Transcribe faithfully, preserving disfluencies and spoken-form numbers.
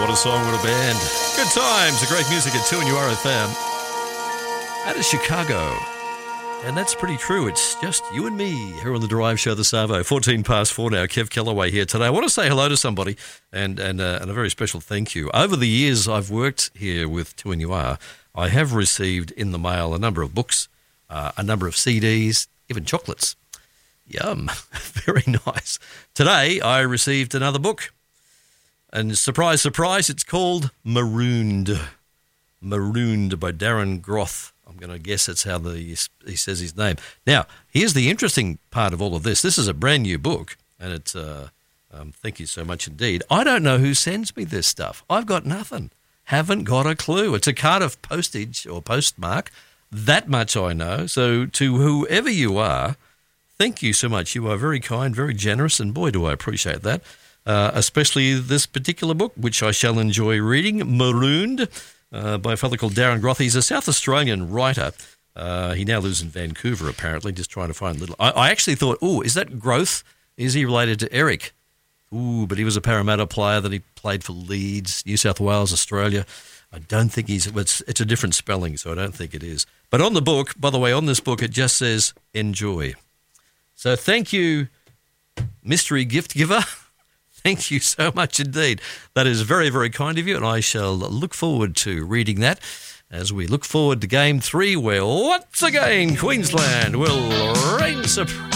what a song, what a band. Good times, the great music at two and U R F M. That is Chicago. And that's pretty true. It's just you and me here on the Drive Show, the Savo. fourteen past four now. Kev Kellaway here today. I want to say hello to somebody and and, uh, and a very special thank you. Over the years I've worked here with two N U R, I have received in the mail a number of books, uh, a number of C Ds, even chocolates. Yum. Very nice. Today I received another book. And surprise, surprise, it's called Marooned. Marooned by Darren Groth. I'm going to guess that's how the, he says his name. Now, here's the interesting part of all of this. This is a brand new book, and it's, uh, um, thank you so much indeed. I don't know who sends me this stuff. I've got nothing. Haven't got a clue. It's a Cardiff postage or postmark. That much I know. So to whoever you are, thank you so much. You are very kind, very generous, and boy, do I appreciate that. Uh, especially this particular book, which I shall enjoy reading, Marooned, uh, by a fellow called Darren Groth. He's a South Australian writer. Uh, he now lives in Vancouver, apparently, just trying to find a little... I, I actually thought, oh, is that Groth? Is he related to Eric? Ooh, but he was a Parramatta player, then he played for Leeds, New South Wales, Australia. I don't think he's... It's, it's a different spelling, so I don't think it is. But on the book, by the way, on this book, it just says, enjoy. So thank you, mystery gift giver. Thank you so much indeed. That is very, very kind of you, and I shall look forward to reading that as we look forward to Game three, where once again Queensland will reign supreme.